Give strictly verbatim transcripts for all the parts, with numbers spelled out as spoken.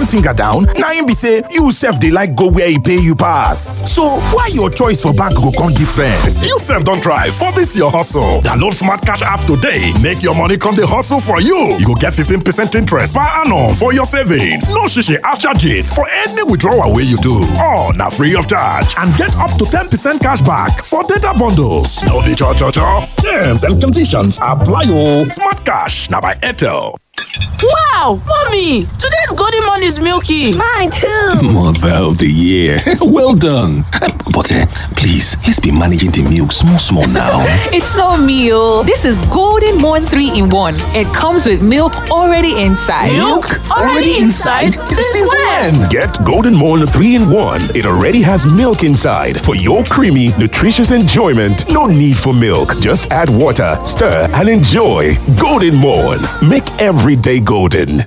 finger down, na im be say you sef dey like go where e pay you pass. So why your choice for bank go come different? You sef don try for this your hustle. Download Smart Cash app today. Make your money come dey hustle for you. You go get fifteen percent interest per annum for your savings. No shishi ash charges for any withdrawal wey you do. All na free of charge and get up to ten percent cash back for data bundles. No be cho cho cho. Terms and conditions apply o. Smart Cash na by Airtel. Wow, mommy, today's golden morn is milky. Mine too. Mother of the year. Well done. But uh, please, let's be managing the milk small, small now. It's so meal. This is Golden Morn three in one. It comes with milk already inside. Milk already, already inside? Since, Since when? when? Get Golden Morn three in one. It already has milk inside for your creamy, nutritious enjoyment. No need for milk. Just add water, stir, and enjoy. Golden Morn. Make every day golden.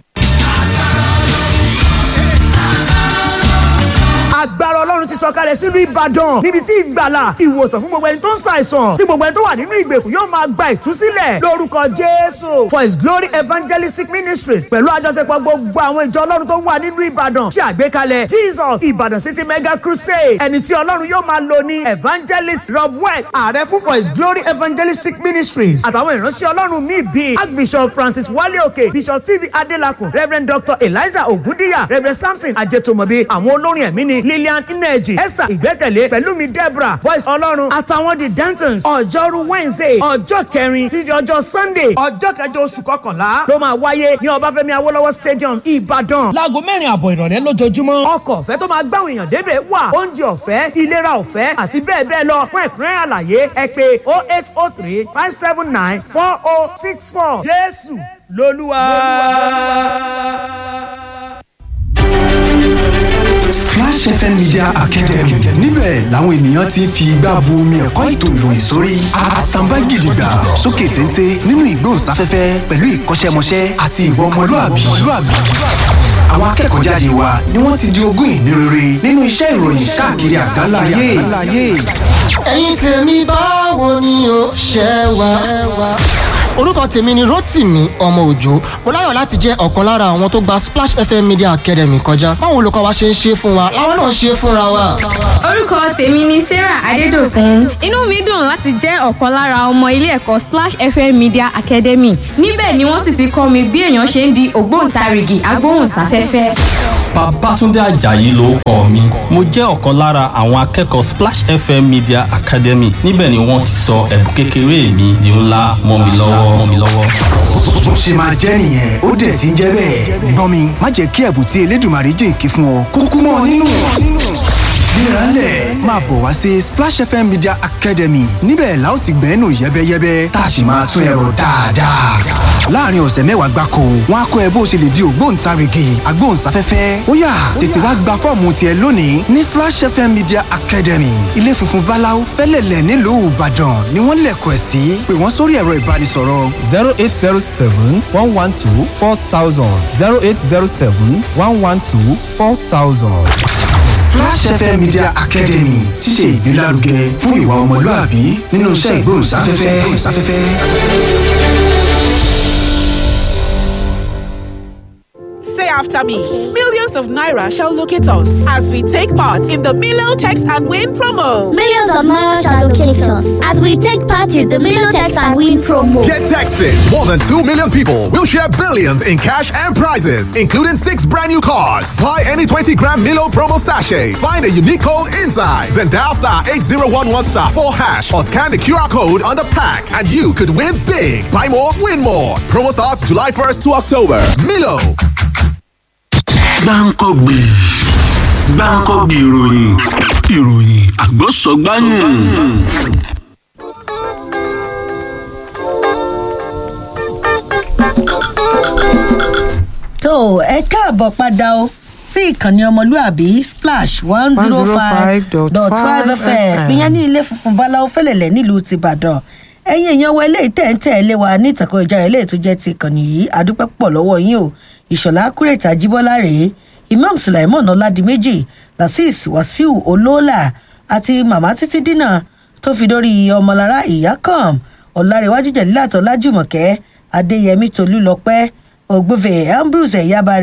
Agbára Ọlọ́run ti sọ̀kalẹ̀ sílùú Ìbàdàn níbi tí ìgbàlà ìwòsàn fún gbogbo ẹni tó ń ṣàìsàn tí gbogbo ẹni tó wà nínú ìgbèkùn yóò máa gba ìtúsílẹ̀ lórúkọ Jésù. For His Glory Evangelistic Ministries pẹ̀lú àjọṣepọ̀ gbogbo àwọn ìjọ Ọlọ́run tó wà nínú Ìbàdàn ṣe àgbékalẹ̀ Jesus Ìbàdàn City Mega Crusade. Ẹni tí Ọlọ́run yóò máa lò ní Evangelist Rob West, ààrẹ fún For His Glory Evangelistic Ministries àtàwọn ìránṣẹ́ Ọlọ́run míì bíi Archbishop Francis Wale Oke, Bishop T V Adelakun, Reverend Doctor Eliza Ogundiya, Reverend Samson Ajetomobi, àwọn olórin ẹ̀mí ni Lillian Ineji, Esther Ìgbẹ́kẹ̀lé, Pẹ̀lúmi Deborah, Voice Ọlọ́run àtàwọn The Dantons. Ọjọ́rú Wednesday, ọjọ́ kẹrin títí ọjọ́ Sunday, ọjọ́ kẹjọ oṣù kọkànlá ló máa wáyé ní Ọbáfẹ́mi Awólọ́wọ̀ Stadium Ìbàdàn. Láago mẹ́rin àbọ̀ ìrọ̀lẹ́ lójoojúmọ́. Ọkọ̀ ọ̀fẹ́ tó máa gbáwọn èèyàn débẹ̀ wà, oúnjẹ ọ̀fẹ́, ìlera ọ̀fẹ́ àti bẹ́ẹ̀ bẹ́ẹ̀ lọ. Fún ẹ̀kúnrẹ́rẹ́ àlàyé ẹ pè oh eight oh three five seven nine four oh six four. Jésù lolúwa. Splash F M Media Academy níbẹ̀ làwọn ènìyàn ti fi igbá bu omi ẹ̀kọ́ ètò ìròyìn sórí àtàǹbá gidigba sókè téńté nínú ìgbóhùnsáfẹ́fẹ́ pẹ̀lú ìkọ́ṣẹ́mọṣẹ́ àti ìwà ọmọlúàbí. Àwọn akẹ́kọ̀ọ́ jáde wa ni wọ́n ti di ogún ìní rere nínú iṣẹ́ ìròyìn káàkiri àgbáláyé. Ẹ̀yin tèmi báwo ni o ṣe wà? Orúkọ tèmi ni Rótìmí ọmọ Òjó. Mo láyọ̀ láti jẹ́ ọ̀kan lára àwọn tó gba Splash F M Media Academy kọjá. Báwo olùkọ́ wa ṣe ń ṣe fún wa, làwọn náà ṣe fúnra wa. Orúkọ tèmi ni Sarah Adédòkun. Inú mi dùn láti jẹ́ ọ̀kan lára ọmọ ilé ẹ̀kọ́ Splash F M Media Academy. Níbẹ̀ ni wọ́n sì ti kọ́ mi bí èèyàn ṣe ń di ògbóǹtarìgì agbóhùnsáfẹ́fẹ́. Babátúndé Àjàyí lórúkọ mi. Mo jẹ́ ọ̀kan lára àwọn akẹ́kọ̀ọ́ Splash F M Media Academy. Níbẹ̀ ni wọ́n ti sọ ẹ̀bùn kékeré mi di ńlá mọ́ mi lọ́wọ́ mọ́ mi lọ́wọ́. Bó ṣe máa jẹ́ nìyẹn, ó dẹ̀ ti ń jẹ́ bẹ́ẹ̀. Gbọ́n mi, má jẹ́ kí ẹ̀bùn tí Elédùmarè jìnkí fún ọ kúkú mọ́ ọ nínú. Gbéralẹ̀ máa bọ̀ wá sí Splash F M Media Academy. Níbẹ̀ la ó ti gbẹ́nu yẹ́bẹ́yẹ́bẹ́ tá a sì máa tún ẹ̀rọ dáadáa. Láàárín ọ̀sẹ̀ mẹ́wàá gbáko, wọ́n á kọ́ ẹ bó ṣe lè di ògbóǹtarìgì agbóhùnsáfẹ́fẹ́. Ó yá tètè wá gba fọ́ọ̀mù tiẹ̀ lónìí ní Splash F M Media Academy. Ilé funfun báláú fẹ́lẹ̀lẹ̀ nílùú Ìbàdàn ni wọ́n lẹ̀kọ̀ ẹ̀ sí. Pè wọ́n sórí ẹ̀rọ ìbánisọ̀rọ̀ zero eight zero seven one one two four thousand zero eight zero seven one one two four thousand. Splash F M Media Academy ti ṣe ìgbélárugẹ fún ìwà ọmọlúàbí nínú iṣẹ́ ìgbóhùnsáfẹ́fẹ́. Say after me. Okay. Millions of Naira shall locate us as we take part in the Milo Text and Win promo. Millions of Naira shall locate us as we take part in the Milo Text and Win promo. Get texted. More than two million people will share billions in cash and prizes, including six brand new cars. Buy any twenty gram Milo promo sachet. Find a unique code inside. Then dial star eight zero one one star four hash or scan the Q R code on the pack and you could win big. Buy more, win more. Promo starts July first to October. Milo. Gbáǹkọ́gbì Gbáǹkọ́gbì ìròyìn ìròyìn àgbọ̀sọ̀gbáyùn. tó ẹ káàbọ̀ padà o sí ìkànnì ọmọlúàbí Splash one zero five dot five F M ìyẹn ní ilé funfun báláwo fẹ́lẹ̀lẹ̀ nílùú tìbàdàn. ẹ̀yin èèyàn wa eléyìí tẹ̀ ń tẹ̀lé wa ní ìtàkùn ìjà eléyìí tó jẹ́ ti ìkànnì yìí àdúpẹ́ pọ̀ lọ́wọ́ yín o. Ìṣọ̀lá Kúrètì Àjíbọ́lá rèé, Imam Sulaiman Ọládìméjì, Lasis Wasiu Olóòlà àti Màmá Títí Dínà tó fi dórí Ọmọlára Ìyákàn, Ọ̀làrẹ̀wájú Jẹ̀lílàt Ọlájùmọ̀kẹ́, Adéyẹmí Tolúlọpẹ́, Ògbóvè Ambrose Ẹ̀yábàrè,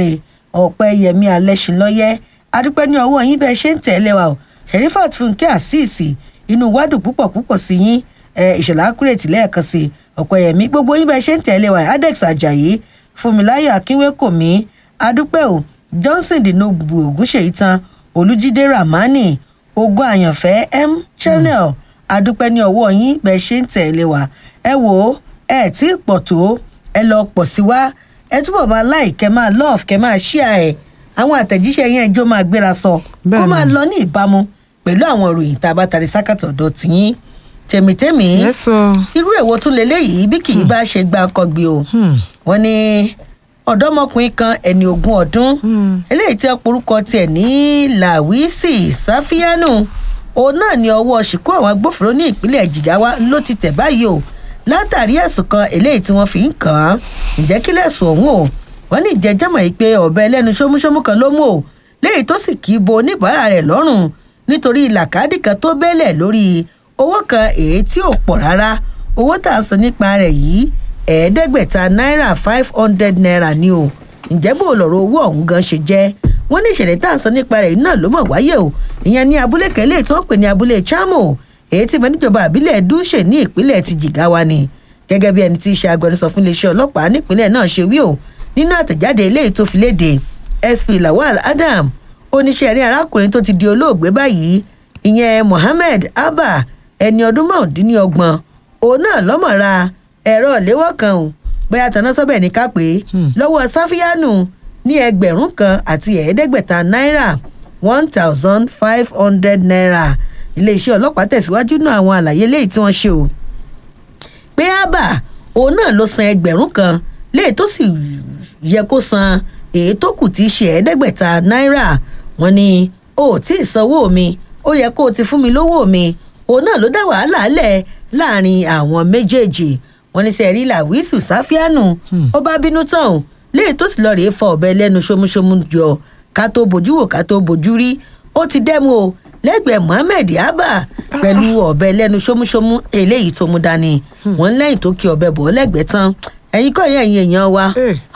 ọ̀pẹ́yẹmí alẹ́sìnlọ́yẹ́ adúpẹ́ ní ọwọ́ yín bẹ́ẹ̀ ṣe ń tẹ̀lé wa o sherifat fúnkẹ́ àṣìṣì inú wádùn púpọ̀ púpọ̀ sí yín ìṣẹ̀lẹ̀ àkúrẹ́tì lẹ́ẹ̀kan sí ọ̀pẹ́yẹmí gbogbo yín bẹ́ẹ̀ ṣe ń tẹ̀lé wa adex ajayi fúnmiláyọ̀ akínwékòmí adúpẹ́ o johnson dinobu ògúnṣèyí tán olùjídé ramani ogun àyànfẹ́ m channel adúpẹ́ ní ọwọ́ yín bẹ́ẹ̀ ṣe ń tẹ̀lé wa ẹ wò ó ẹ tí ì pọ̀ tó ẹ lọ pọ̀ sí wa ẹ túbọ̀ máa like kẹ́ máa love kẹ́ máa share ẹ̀ àwọn àtẹ̀jíṣẹ́ yẹn ẹjọ́ máa gbéra sọ kó máa lọ ní ìbámu pẹ̀lú àwọn ìròyìn tá a bá tari sákàtọ̀ ọ̀dọ̀ tìyín tèmítèmí irú èwo tún leléyìí bí kì í bá ṣe gbá kọgbì o wọn ní ọ̀dọ́mọkùnrin kan ẹni ogún ọdún eléyìí tí ọ̀pọ̀rúkọ tiẹ̀ ní làwísì sáfíánù òun náà ní ọwọ́ ṣìkú àwọn agbófinró ní ìpínlẹ̀ jìgáwá ló ti tẹ̀ báyìí o látàrí ẹ̀sùn kan eléyìí tí wọ́n fi ń kàn án ǹjẹ́ kí lẹ̀sùn ọ̀hún o wọ́n ní ìjẹ́jẹ́mọ̀ yìí pé ọ̀bẹ ẹlẹ́nu ṣómúṣómú kan ló mú o léyìí tó sì kì í bo oníbàárà rẹ̀ lọ́rùn nítorí làkàdì kan tó bẹ́lẹ̀ lórí owó kan èyí tí ò pọ̀ rárá owó tá a sọ nípa rẹ̀ yìí ẹ̀ẹ́dẹ́gbẹ̀ta náírà five hundred naira ni o ǹjẹ́ bó lọ̀rọ̀ owó ọ̀hún gan ṣe jẹ́ wọ́n ní ìṣẹ̀lẹ̀ tá a sọ nípa rẹ̀ náà ló mọ̀ wáyé o ìyẹn ní abúlé kẹ́lẹ́ tí wọ́n pè ní abúlé chamo èyí tí mo níjọba àbílẹ̀ dúṣe ní ìpínlẹ̀ ti jìgáwa ni gẹ́gẹ́ bí ẹni tí í ṣe agbẹnusọ fún iléeṣẹ́ ọlọ́pàá nípínlẹ̀ náà ṣe wí o nínú àtẹ̀jáde eléyìí tó fi léde S P Lawal Adam oníṣẹ́ rí arákùnrin tó ti di olóògbé báyìí ìyẹn Mohammed Abba ẹni ọdún márùndínlọ́gbọ̀n òun náà lọ́mọ̀ ra ẹ̀rọ ìléwọ́ kan o bóyá tanná sọ́bẹ̀ ní ká pé lọ́wọ́ sáfíánù ní ẹgbẹ̀rún kan àti ẹ̀ẹ́dẹ́gbẹ̀ta náírà one thousand five hundred naira iléeṣẹ́ ọlọ́pàá tẹ̀síwájú náà àwọn àlàyé léyìí tí wọ́n ṣe o pé Abba òun náà ló san ẹgbẹ̀rún kan léyìí tó sì yẹ kó san èyí tó kù tí í ṣe ẹ̀ẹ́dẹ́gbẹ̀ta náírà wọ́n ní o ò tí ì sanwó mi ó yẹ kó o ti fún mi lówó mi òun náà ló dá wàhálà lẹ̀ láàrin àwọn méjèèjì wọ́n ní sẹ́ẹ̀rí làwísù sáfíánù ó bá bínú tán o léyìí tó sì lọ rèé fọ ọ̀bẹ lẹ́nu ṣómúṣómú jọ ká tó bójú wò ká tó bójú rí ó ti dẹ́mu o lẹ́gbẹ̀ẹ́ Mohammed Abba pẹ̀lú ọ̀bẹ lẹ́nu ṣómúṣómú eléyìí tó mú dání wọ́n lẹ́yìn tó kí ọ̀bẹ bọ̀ lẹ́gbẹ̀ẹ́ tán ẹ̀yin kọ́ yẹn ẹ̀yin èèyàn wa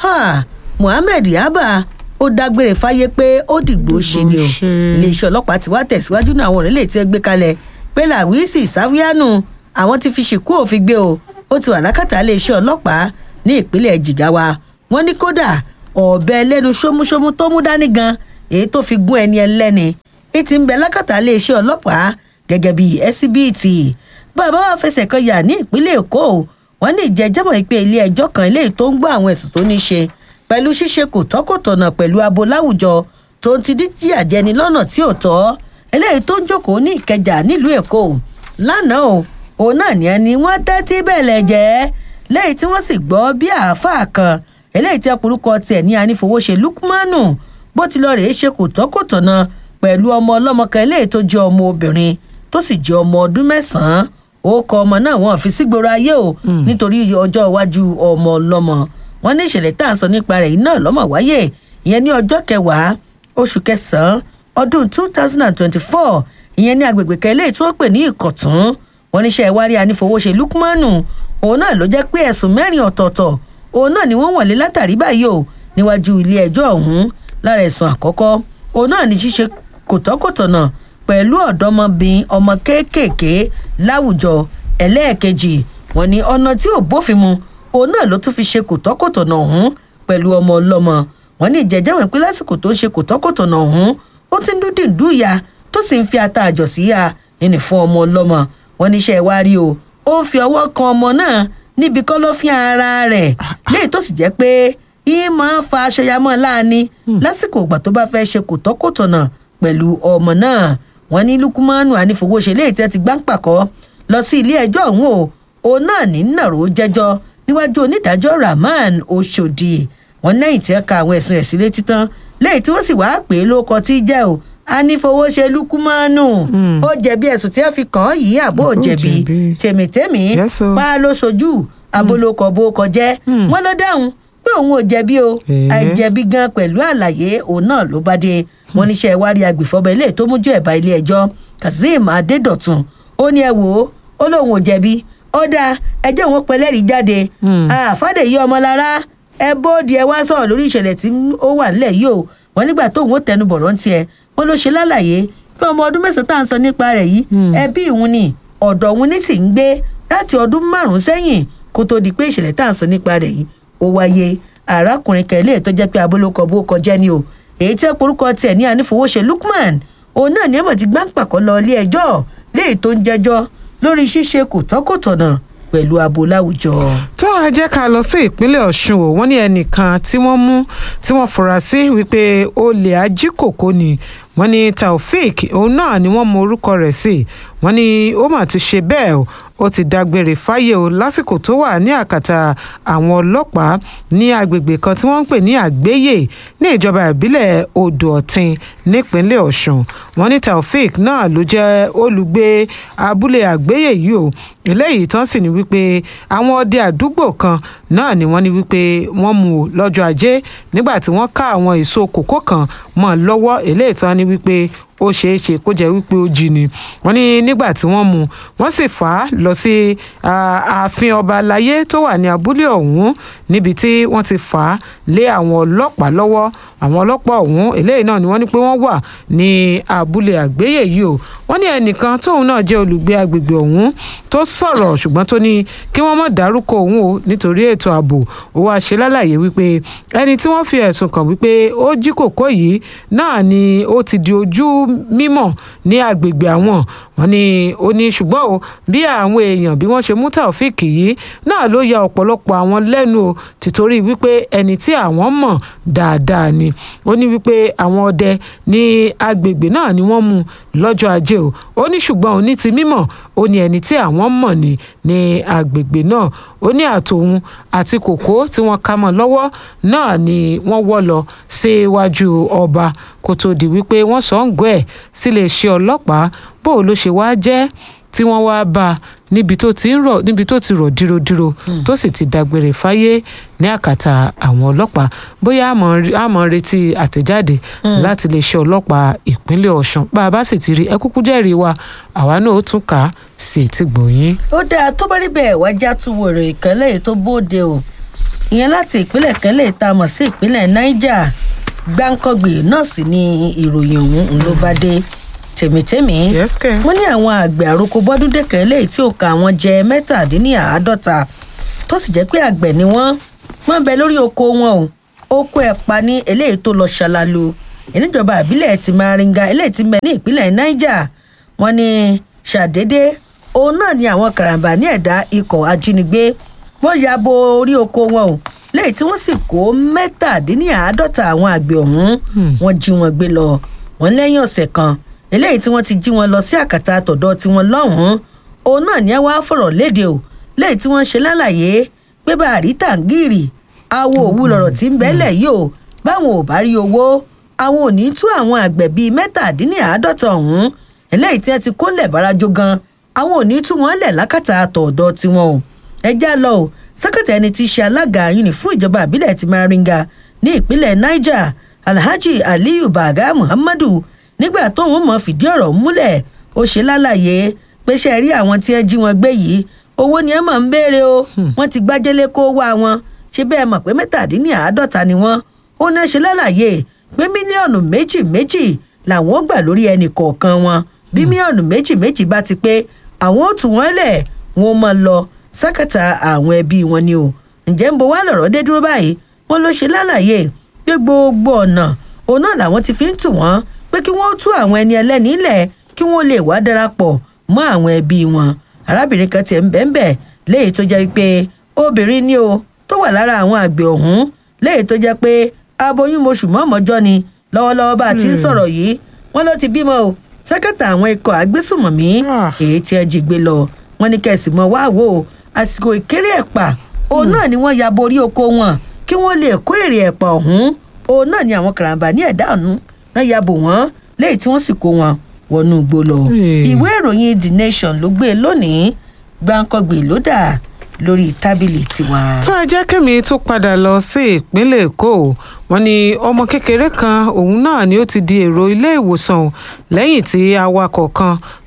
Mohammed Abba ó dágbére fáyé pé ó dìgbò ṣe ni o iléeṣẹ́ ọlọ́pàá ti wá tẹ̀síwájú náà àwọn òrìlẹ̀ tí ẹ gbé kalẹ̀ pé làwísì sáfíánù àwọn ti fi ṣìkú òfin gbé o ó ti wà lákàtà iléeṣẹ́ ọlọ́pàá ní ìpínlẹ̀ jìgáwa wọ́n ní kódà ọ̀bẹ lẹ́nu ṣómúṣómú tó mú dání gan èyí tó fi gún ẹni ẹlẹ́ni ètí ń bẹ lákàtà iléeṣẹ́ ọlọ́pàá gẹ́gẹ́ bí ẹsibíìtì bàbá wa fẹsẹ̀ kan yà ní ìpínlẹ̀ èkó wọ́n ní ìjẹ́jẹ́mọ̀ ìpè ilé ẹjọ́ kan eléyìí tó ń gbọ́ àwọn ẹ̀sùn tó ní ṣe pẹ̀lú ṣíṣe kò tọ́kòtọ̀nà pẹ̀lú abo láwùjọ tó ń ti díjí àjẹni lọ́nà tí ò tọ́ eléyìí tó ń jókòó ní ìkẹjà nílùú èkó lánàá o òun náà ní ẹni wọ́n tẹ́tí bẹ̀lẹ̀ jẹ́ lẹ́yìn tí wọ́n sì gbọ́ bí àáfàá kan eléyìí tí ọkùnrúkọ tiẹ̀ ní anífowóṣe Lukmanu bó ti lọ rèé ṣe kò tọ́kòtọ̀nà pẹ̀lú ọmọ ọlọ́mọ kan eléyìí tó jẹ́ ọmọ obìnrin tó sì jẹ́ ọmọ ọdún mẹ́sàn-án ó kọ ọmọ náà wọn fi sígboro ayé o nítorí ọjọ́ iwájú ọmọ ọlọ́mọ wọn ní ìṣẹ̀lẹ̀ tá à ń sọ nípa rẹ̀ iná lọ́mọ wáyé ìyẹn ní ọjọ́ kẹwàá oṣù kẹsàn-án ọdún two thousand and twenty-four ìyẹn ní agbègbè kan eléyìí tí wọ́n pè ní Ìkọ̀tún wọn níṣẹ́ ìwárí anífowóṣe Lukmanu òun náà ló jẹ́ pé ẹ̀sùn mẹ́rin ọ̀tọ̀ọ̀tọ̀ òun náà ni wọ́n wọ̀lé látàrí báyìí o níwájú ilé ẹjọ́ ọ̀hún lára ẹ̀sùn àkọ́kọ́ òun náà ní ṣíṣe kòtọ́kòtọ̀nà pẹ̀lú ọ̀dọ́mọbìnrin ọmọ kéékèèké láwùjọ ẹlẹ́ẹ̀kejì wọn ní ọ̀nà tí ò bófin mu òun náà ló tún fi ṣe kòtọ́kòtọ̀nà ọ̀hún pẹ̀lú ọmọ ọlọ́mọ wọn ní ìjẹ́jẹ́ wọn pé lásìkò tó ń ṣe kòtọ́kòtọ̀nà ọ̀hún ó ti ń dúdú ìdúyà tó sì ń fi ata àjọ sí ya ẹnì fún ọmọ ọlọ́mọ wọn níṣẹ́ ìwárí o ó ń fi ọwọ́ kan ọmọ náà níbi kọ́ ló fi ara rẹ̀ léyìí tó sì jẹ́ pé yín máa ń fa aṣọyamọ́ láàánú lásìkò ìgbà tó bá fẹ́ ṣe kòtọ́kòtọ̀nà pẹ̀lú ọmọ náà wọn ní Lukumanu anífowóṣe léyìí tẹ́ ti gbá ń pàkọ́ lọ sí ilé ẹjọ́ ọ̀hún o òun náà ní nàró jẹ́jọ́ níwájú onídàájọ́ Rahman Oshodi wọn lẹ́yìn tí ẹ ka àwọn ẹ̀sùn ẹ̀sìn létí tán lẹ́yìn tí wọ́n sì wáá pè é lóko tí jẹ́ o anífowóṣe Lukumanu ó jẹ̀bi ẹ̀sùn tí ẹ fi kàn án yìí àbó jẹ̀bi tèmítèmí pa ló ṣojú abolókọ bó kọjẹ́ wọn ló dáhùn pé òun ò jẹ̀bi o àìjẹ̀bi gan pẹ̀lú àlàyé òun náà ló bá dé wọn níṣẹ́ ìwárí agbèfọ́ba ilé tó mójú ẹ̀bá ilé ẹjọ́ Kazeem Adédọ̀tun ó ní ẹ wò ó ó lóun ò jẹ̀bi ó dáa ẹjẹ́ òun pẹlẹ́rìí jáde àfàdéyí ọmọlára ẹ bóde ẹ wá sọ̀rọ̀ lórí ìṣẹ̀lẹ̀ tí ó wà nílẹ̀ yìí o wọ́n nígbà tóun ó tẹnu bọ̀rọ̀ ń tiẹ̀ wọ́n ló ṣe lálàyé pé ọmọ ọdún mẹ́sàn-án tá à ń sọ nípa rẹ̀ yìí ẹbí ìhun ni ọ̀dọ̀ òun ní sì ń gbé láti ọdún márùn-ún sẹ́yìn kó tó di pé ìṣẹ̀lẹ̀ tá à ń sọ nípa rẹ̀ yìí ó wáyé arákùnrin kẹlẹ́ tó jẹ́ pé abolókọ bó kọjá ni o èyí tí orúkọ tiẹ̀ ní ànífowóṣe Lukman òun náà ní ẹ̀mọ̀ ti gbáǹpàkọ́ lọ ilé ẹjọ́ léyìí tó ń jẹjọ́ lórí ṣíṣe kòtọ́kòtọ̀nà pẹ̀lú abo láwùjọ. tó a jẹ́ ká lọ sí ìpínlẹ̀ Ọ̀ṣun o wọ́n ní ẹnìkan tí wọ́n mú tí wọ́n fura sí wípé olè ajíkòkò ni wọ́n ní Taofik òun náà ni wọ́n mọ orúkọ rẹ̀ sí wọ́n ní ó mà ti ṣe bẹ́ẹ̀ o ó ti dágbére fáyé o lásìkò tó wà ní àkàtà àwọn ọlọ́pàá ní agbègbè kan tí wọ́n ń pè ní Àgbéyè ní ìjọba ìbílẹ̀ Odò Ọ̀tìn nípínlẹ̀ Ọ̀ṣun wọ́n ní Taofik náà ló jẹ́ olùgbé abúlé Àgbéyè yìí o eléyìí tán sì ní wípé àwọn ọdẹ àdúgbò kan náà ni wọ́n ní wípé wọ́n mú o lọ́jọ́ ajé nígbà tí wọ́n ká àwọn èso kòkó kan mọ́ lọ́wọ́ eléyìí tán ní wípé ó ṣeé ṣe kó jẹ́ wípé ó jí ni wọ́n ní nígbà tí wọ́n mú wọ́n sì fà á lọ sí ààfin ọba aláyé tó wà ní abúlé ọ̀hún níbi tí wọ́n ti fà á lé àwọn ọlọ́pàá lọ́wọ́ àwọn ọlọ́pàá ọ̀hún eléyìí náà ni wọ́n ní pé wọ́n wà ní abúlé Àgbéyè yìí o wọ́n ní ẹnìkan tóun náà jẹ́ olùgbé agbègbè ọ̀hún tó sọ̀rọ̀ ṣùgbọ́n tó ní kí wọ́n má dárúkọ òun o nítorí ètò ààbò ó wá ṣe lálàyé wípé ẹni tí wọ́n fi ẹ̀sùn kàn wípé ó jí kòkó yìí náà ni ó ti di ojú mímọ̀ ní agbègbè àwọn wọ́n ní ó ní ṣùgbọ́n o bí àwọn èèyàn bí wọ́n ṣe mú Taofik yìí náà ló ya ọ̀pọ̀lọpọ̀ àwọn lẹ́nu o tìtorí wípé ẹni tí àwọn mọ̀ dáadáa ni ó ní wípé àwọn ọdẹ ní agbègbè náà ni wọ́n mú lọ́jọ́ ajé o ó ní ṣùgbọ́n òní ti mímọ̀ ó ní ẹni tí àwọn mọ̀ ní ní agbègbè náà ó ní àtòun àti kòkó tí wọ́n ká mọ́ lọ́wọ́ náà ni wọ́n wọ́ lọ síwájú ọba kó tó di wípé wọ́n sọ ń gbọ́ ẹ̀ sílé iṣẹ́ ọlọ́pàá bó ló ṣe wá jẹ́ tí wọ́n wá bá a níbi tó ti ń rọ̀ níbi tó ti rọ̀ dírodíro tó sì ti dágbére fáyé ní àkàtà àwọn ọlọ́pàá bóyá a mọ̀ retí àtẹ̀jáde láti lè ṣe ọlọ́pàá ìpínlẹ̀ Ọ̀ṣun bá a bá sì ti rí ẹ kúkú jẹ́rìí wa àwa náà ó tún kà á sí ti gbòyìn. ó dáa tó bá rí bẹ́ẹ̀ wájà tún wo èrò ìkànlẹ̀ yìí tó bóde o ìyẹn láti ìpínlẹ̀ kẹ́lẹ́ tá a mọ̀ sí ìpínlẹ̀ Niger gbáǹkọ́gbè náà sì ni ìròyìn ọ̀hún ló bá dé tèmítèmí wọ́n ní àwọn àgbẹ̀ àròkọ bọ́dúndé kan eléyìí tí òǹkà àwọn jẹ́ mẹ́tàdínláàádọ́ta tó sì jẹ́ pé àgbẹ̀ ni wọ́n wọ́n bẹ lórí oko wọn o oko ẹ̀pà ní eléyìí tó lọ ṣàlàlù ìníjọba ìbílẹ̀ ti Maringa eléyìí ti mẹ́ ní ìpínlẹ̀ Niger wọ́n ní ṣàdédé òun náà ni àwọn karambà ní ẹ̀dá ikọ̀ ajínigbé wọ́n ya bo orí oko wọn o lẹ́yìn tí wọ́n sì kó mẹ́tàdínláàádọ́ta àwọn àgbẹ̀ ọ̀hún wọ́n jí wọn gbé lọ wọ́n lẹ́yìn ọ̀sẹ̀ kan eléyìí tí wọ́n ti jí wọn lọ sí àkàtà àtọ̀dọ̀ tiwọn lọ́hùn-ún òun náà ní ẹ wá fọ̀rọ̀ léde o lẹ́yìn tí wọ́n ṣe lálàyé pé bá àrí tàǹgìrì awo òwú lọ̀rọ̀ tí ń bẹ́lẹ̀ yìí o báwọn ò bá rí owó àwọn ò ní tú àwọn àgbẹ̀ bíi mẹ́tàdínláàádọ́ta ọ̀hún eléyìí tí wọ́n ti kólẹ̀ bárajó gan àwọn ò ní tú wọn lẹ̀ lákàtà àtọ̀dọ̀ tiwọn o ẹ já lọ o sẹ́kẹ̀tì ẹni tí í ṣe alága yìí ní fún ìjọba ìbílẹ̀ ti Maringa ní ìpínlẹ̀ Niger Alhaji Aliyu Baga Muhammadu nígbà tóun mọ̀ fìdí ọ̀rọ̀ múlẹ̀ ó ṣe lálàyé pé ṣe rí àwọn tí ẹ jí wọn gbé yìí owó ni ẹ mọ̀ ń béèrè o wọ́n ti gbájẹ́lé kó wá wọn ṣé bẹ́ẹ̀ mọ̀ pé mẹ́tàdínláàádọ́ta ni wọ́n ó ní ṣe lálàyé pé mílíọ̀nù méjì méjì làwọn ó gbà lórí ẹnì kọ̀ọ̀kan wọn bí mílíọ̀nù méjì méjì bá ti pé àwọn ó tù wọ́n lẹ̀ wọ́n máa lọ sákàtà àwọn ẹbí wọn ni o ǹjẹ́ ń bo wá lọ̀rọ̀ dé dúró báyìí wọ́n ló ṣe lálàyé pé gbogbo ọ̀nà òun náà làwọn ti fi ń tù wọ́n pé kí wọ́n tú àwọn ẹni ẹlẹ́ni lẹ̀ kí wọ́n lè wá darapọ̀ mọ́ àwọn ẹbí wọn arábìnrin kan tiẹ̀ ń bẹ́ẹ̀ léyìí tó jẹ́ pé obìnrin ni o tó wà lára àwọn àgbẹ̀ ọ̀hún léyìí tó jẹ́ pé aboyún oṣù mọ́mọ́jọ́ ni lọ́wọ́lọ́wọ́ bá a ti ń sọ̀rọ̀ yìí wọ́n ló ti bímọ o sẹ́kẹ̀tà àwọn ikọ̀ agbésùmọ̀mí èyí tí ẹ jí gbé lọ wọ́n ní kẹ̀sì mọ́ wá wò ó àsìkò ìkéré ẹ̀pà òun náà ni wọ́n ya borí oko wọn kí wọ́n lè kó èrè ẹ̀pà ọ̀hún òun náà ni àwọn karambà ní ẹ̀dá ọ̀hún náà ya bò wọ́n léyìí tí wọ́n sì kó wọn wọnú igbó lọ. ìwé ìròyìn The Nation ló gbé lónìí gbáǹkọ́gbè ló dà lórí tábìlì tiwa. tó ẹ jẹ́ kémi tún padà lọ sí ìpínlẹ̀ Èkó wọ́n ní ọmọ kékeré kan òun náà ni ó ti di èrò ilé ìwòsàn lẹ́yìn tí awakọ̀ kan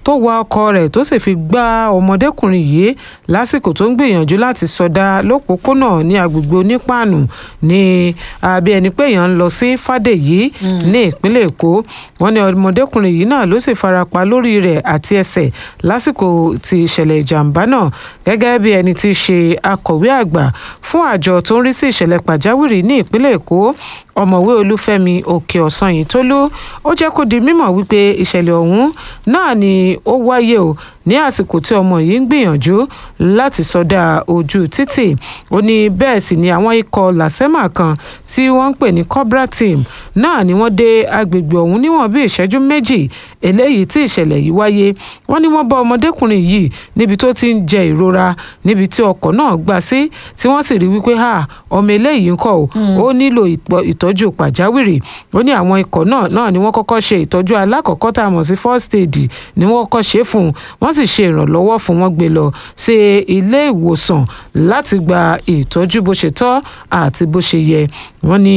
tó wa ọkọ̀ rẹ̀ tó sì fi gbá ọmọdékùnrin yìí lásìkò tó ń gbìyànjú láti sọdá lópòópónà ní agbègbè onípàànù ní àbí ẹni pé èèyàn ń lọ sí fàdèyí ní ìpínlẹ̀ èkó wọ́n ní ọmọdékùnrin yìí náà ló sì farapa lórí rẹ̀ àti ẹsẹ̀ lásìkò tí ìṣẹ̀lẹ̀ ìjàmbá náà gẹ́gẹ́ bí ẹni tí í ṣe akọ̀wé àgbà fún àjọ tó ń rí sí ìṣẹ̀lẹ̀ pàjáwìrì ní ìpínlẹ̀ èkó ọ̀mọ̀wé olúfẹ́mi òkè ọ̀sanyìntólú ó jẹ́ kó di mímọ̀ wípé ìṣẹ̀lẹ̀ ọ̀hún náà ni ó wáyé o ní àsìkò tí ọmọ yìí ń gbìyànjú láti sọdá ojú títì ó ní bẹ́ẹ̀ sì ni àwọn ikọ̀ làsẹ́mà kan tí wọ́n ń pè ní cobra team náà ni wọ́n dé agbègbè ọ̀hún níwọ̀n bí ìṣẹ́jú méjì eléyìí tí ìṣẹ̀lẹ̀ yìí wáyé wọ́n ní wọ́n bá ọmọdékùnrin yìí níbi tó ti ń jẹ ìrora níbi tí ọkọ̀ náà gbà sí tí wọ́n sì rí wípé ha ọmọ eléyìí ń kọ́ ó nílò ìtọ́jú pàjáwìrì ó ní àwọn ikọ̀ náà náà ni wọ́n kọ́kọ́ ṣe ìtọ́jú alákọ̀ọ́kọ́ tá a mọ̀ sí first aid ni wọ́n kọ́kọ́ ṣe fún un wọ́n sì ṣe ìrànlọ́wọ́ fún wọn gbé lọ sí ilé ìwòsàn láti gba ìtọ́jú bó ṣe tọ́ àti bó ṣe yẹ wọ́n ní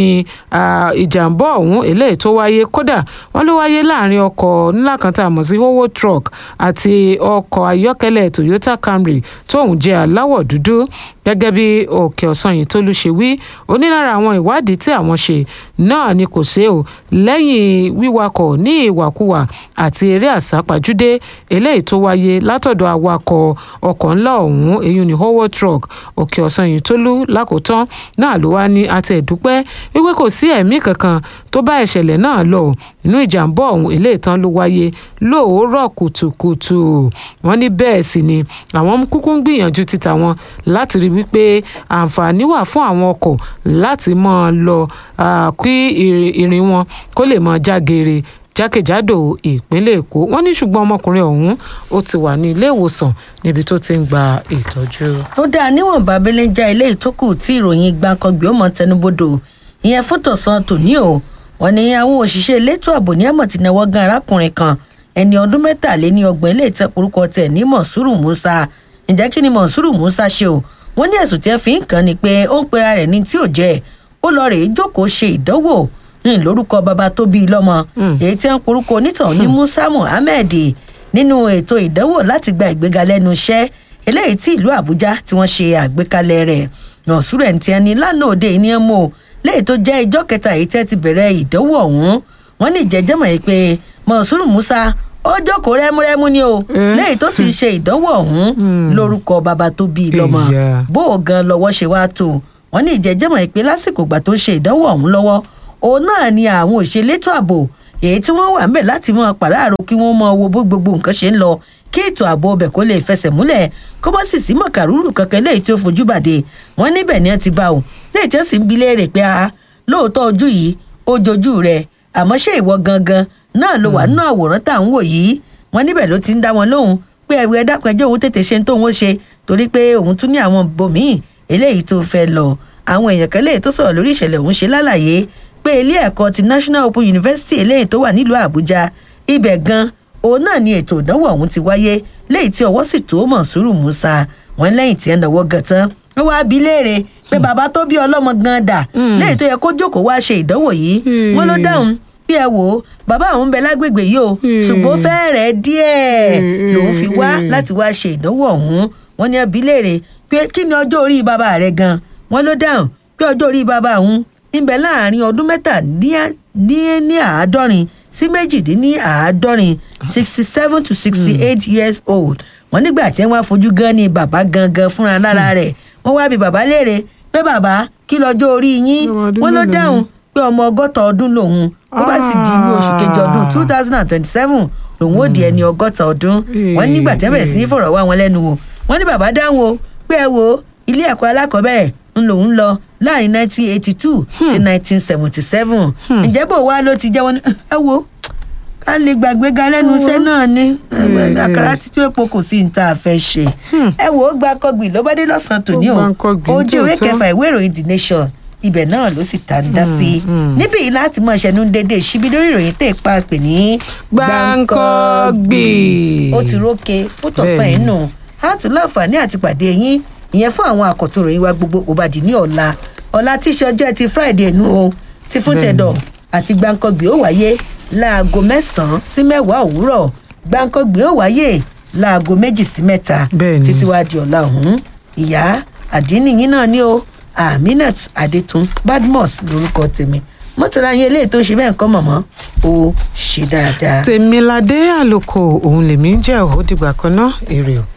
ìjàmbá ọ̀hún eléyìí tó wáyé kódà wọ́n ló wáyé láàrin ọkọ̀ ńlá kan tá a mọ̀ sí howo truck àti ọkọ̀ ayọ́kẹ́lẹ́ toyota camry tóun jẹ́ aláwọ̀ dúdú gẹ́gẹ́ bí òkè ọ̀sanyìntólú ṣe wí ó ní lára àwọn ìwádìí tí àwọn ṣe náà ni kò ṣe o lẹ́yìn wíwakọ̀ ní ìwàkuwà àti eré àsápajúdé eléyìí tó wáyé látọ̀dọ̀ awakọ̀ ọkọ̀ ńlá ọ̀hún èyí ni howo truck òkè ọ̀sanyìntólú lákòótán náà ló wá ní àti ẹ̀dúpẹ́ wípé kò sí ẹ̀mí kankan tó bá ìṣẹ̀lẹ̀ náà lọ inú ìjàmbá ọ̀hún eléyìí tán ló wáyé lóòórọ̀ kùtùkùtù wọ́n ní bẹ́ẹ̀ sì ni àwọn kúkú ń gbìyànjú títa wọn láti rí wípé àǹfààní wà fún àwọn ọkọ̀ láti máa lọ kí ìrìn wọn kó lè máa já geere jákèjádò ìpínlẹ̀ èkó wọ́n ní ṣùgbọ́n ọmọkùnrin ọ̀hún ó ti wà ní ilé ìwòsàn níbi tó ti ń gba ìtọ́jú. ó dáa níwọ̀nba abẹ́lẹ́ já ilé ìtókù tí ìròyìn gbàǹkangbì ó mọ̀ tẹnubodò ìyẹn fótò san tòní o wọ́n ní àwọn òṣìṣẹ́ elétò ààbò ní ẹ̀mọ̀ tí náwó gan arákùnrin kan ẹni ọdún mẹ́tàléní ọgbọ̀n ilé ìtẹ́ orúkọ tẹ̀ ní mọ̀súrù musa ǹjẹ́ kí ni mọ̀súrù musa ṣe o wọ́n ní ẹ̀sùn tí ẹ fi ń kàn ní pé ó ń pera rẹ̀ ní tí ò jẹ́ ó lọ rèé jókòó ṣe ìdánwò lórúkọ bàbá tó bí i lọ́mọ èyí tí wọ́n porúkọ onítàn ní musa muhammed nínú ètò ìdánwò láti gba ìgbéga lẹ́nu iṣẹ́ eléyìí tí ìlú àbújá tí wọ́n ṣe àgbékalẹ̀ rẹ̀ mọ̀súrù ẹ̀ tí ẹni lánàá òde ìní ẹ̀ mọ́ léyìí tó jẹ́ ìjọ kẹta èyí tẹ́ ti bẹ̀rẹ̀ ìdánwò ọ̀hún wọ́n ní ìjẹ́jẹ́mọ̀ yìí pé mọ̀súrù musa ó jókòó rẹ́múrẹ́mú ni o léyìí tó sì ṣe ìdánwò ọ̀hún lórúkọ bàbá tó bí i lọ́mọ bó o gan lọ́wọ́ ṣe wá tó wọ́n ní ìjẹ́jẹ́mọ̀ yìí pé lásìkò ìgbà tó ń ṣe ìdánwò ọ̀hún lọ́wọ́ òun náà ni àwọn òṣèlétò ààbò èyí tí wọ́n wà ń bẹ̀ láti mọ pàráàrò kí wọ́n mọ wo bó gbogbo nǹkan ṣe ń lọ kí ètò ààbò ọbẹ̀ kó lè fẹsẹ̀ múlẹ̀ kó bọ́ sì sí mọ̀kàrúrù kankan léyìí tí ó fojú bàdé wọ́n níbẹ̀ ni wọ́n ti bá o léyìí tí ó sì ń bi léèrè pé a lóòótọ́ ojú yìí ó jojú rẹ̀ àmọ́ ṣé ìwọ gangan náà ló wà nínú àwòrán tá à ń wò yìí wọ́n níbẹ̀ ló ti ń dá wọn lóhùn pé ẹ̀rù ẹ dákun ẹjọ́ òun tètè ṣe ń tóun ó ṣe torí pé òun tún ní àwọn bòmíì eléyìí tó fẹ́ lọ àwọn èèyàn kan léyìí tó sọ̀rọ̀ lórí ìṣẹ̀lẹ̀ òun ṣe lálàyé pé ilé ẹ̀kọ́ ti national open university eléyìí tó wà nílùú àbújá ibẹ̀ gan òun náà ni ètò ìdánwò ọ̀hún ti wáyé léyìí tí ọwọ́ sì tó mọ̀súrù musa wọn lẹ́yìn tí ẹ̀ náwó gan tán wọ́n wá bi léèrè pé bàbá tó bí ọlọ́mọ gan dà léyìí tó yẹ kó jókòó wá ṣe ìdánwò yìí wọ́n ló dáhùn bí ẹ wò ó bàbá àwọn ń bẹ lágbègbè yìí o ṣùgbọ́n fẹ́ẹ̀rẹ̀ díẹ̀ lòun fi wá láti wá ṣe ìdánwò ọ̀hún wọ́n ní ẹbí léèrè pé kí ni ọjọ́ orí bàbá rẹ̀ gan wọ́n ló dáhùn pé ọjọ́ orí bàbá òun ń bẹ láàrin ọdún mẹ́tàdínní àádọ́rin sí méjìdínní àádọ́rin sixty seven to sixty eight years old wọ́n nígbà tí wọ́n á fojú gan ni bàbá gangan fúnra lára rẹ̀ wọ́n wá bí bàbá léèrè pé bàbá kí lọ́jọ́ orí yín wọ́n ló dáhùn pé ọmọ ọgọ́ta ọdún lòun ó bá sì di inú oṣù kejì ọdún two thousand and twenty-seven lòun ó di ẹni ọgọ́ta ọdún wọ́n nígbà tí wọ́n bẹ̀rẹ̀ sí ní fọ̀rọ̀ wá wọn lẹ́nu wò wọ́n ní bàbá dáhùn o pé ẹ wo ilé ẹ̀kọ́ alákọ̀ọ́bẹ̀rẹ̀ ń lòun lọ láàrin nineteen eighty two sí nineteen seventy seven ǹjẹ́ bò wá ló ti jẹ́ wọn ẹ wo ká lè gbàgbé ga lẹ́nu iṣẹ́ náà ni àkàrà títú epo kò sí ní tá a fẹ́ ṣe ẹ wo ó gba kọgbìn ló bá dé lọ́sàn-án tòní o ojú ìwé kẹfà ìwé ìròyìn the nation ibẹ̀ náà ló sì tà ń dá sí i níbí yìí láti mọ ìṣẹ́nu déédéé síbi lórí ìròyìn tẹ̀ pa pè ní gbàǹkọ́gbì ó ti rókè fótó fẹ́ inú á tún láǹfààní àti pàdé yín ìyẹn fún àwọn àkọ́tún ìròyìn wa gbogbo òbàdì ní ọ̀la ọ̀la tí í ṣe ọjọ́ ti friday nu o ti fún tẹ̀dọ̀ àti gbàǹkọ́gbì ó wáyé láago mẹ́sàn-án sí mẹ́wàá òwúrọ̀ gbáǹkọ́gbé ó wáyé láago méjì sí mẹ́ta títí wá di ọ̀la ọ̀hún ìyá àdínníyìn náà ni o aminat adetun badmus lórúkọ tèmi mọ́tàlá yín eléyìí tó ṣe bẹ́ẹ̀ kọ́ mọ̀mọ́ ó ṣe dáadáa. tèmiládé àlòkò òun lèmi ń jẹ́ ò ó dìgbà kan náà èrè o.